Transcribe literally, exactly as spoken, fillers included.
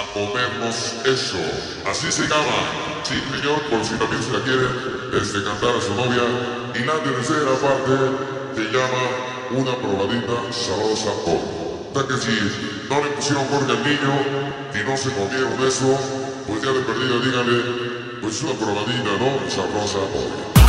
comernos eso. Así se llama. Sí, señor, por si también se la quiere este, cantar a su novia. Y la tercera parte se llama Una probadita sabrosa hoy. O sea que si no le pusieron Jorge al niño y no se comieron eso, pues ya de perdida díganle, pues una probadita, ¿no? Sabrosa hoy.